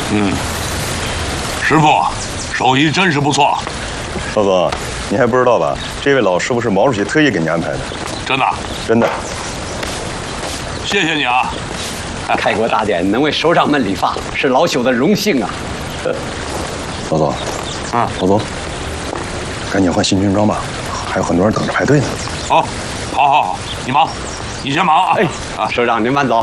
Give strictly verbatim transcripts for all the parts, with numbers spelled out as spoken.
嗯，师傅，手艺真是不错。 老总，你还不知道吧？这位老师傅是毛主席特意给你安排的。 真的？ 真的。 谢谢你啊！ 开国大典能为首长们理发，是老朽的荣幸啊。 老总， 啊， 老总，赶紧换新军装吧，还有很多人等着排队呢。 好，好，好，好，你忙，你先忙啊！ 哎，啊，首长您慢走。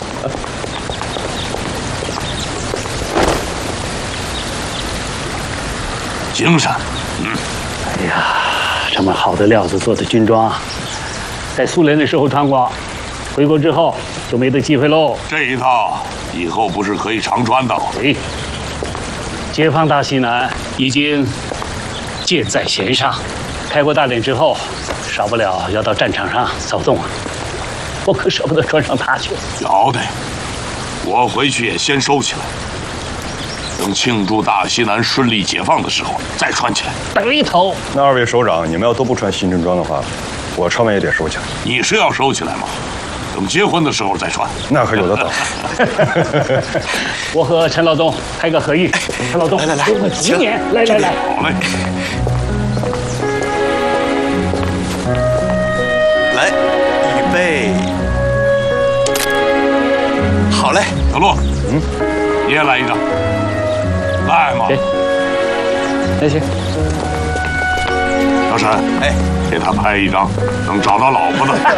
精神，嗯。 哎呀，这么好的料子做的军装，在苏联的时候穿过，回国之后就没得机会喽。 这一套以后不是可以常穿的？ 哎，解放大西南已经箭在弦上，开国大典之后，少不了要到战场上走动啊。我可舍不得穿上它去。 要得，我回去也先收起来，等庆祝大西南顺利解放的时候再穿起来。 对头。 那二位首长，你们要都不穿新军装的话，我穿完也得收起来。 你是要收起来吗？等结婚的时候再穿。 那可有的等。 我和陈老东拍个合影。陈老东，来来来，给我几年，来来来。 好嘞。 来，预备。好嘞， 小陆，嗯，你也来一张。来嘛。 那行。 小沈，哎，给他拍一张能找到老婆的。